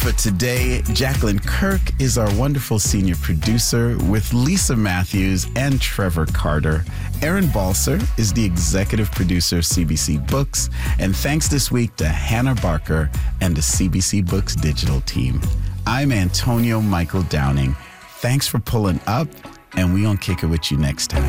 But today, Jacqueline Kirk is our wonderful senior producer with Lisa Matthews and Trevor Carter. Aaron Balser is the executive producer of CBC Books. And thanks this week to Hannah Barker and the CBC Books digital team. I'm Antonio Michael Downing. Thanks for pulling up, and we gonna kick it with you next time.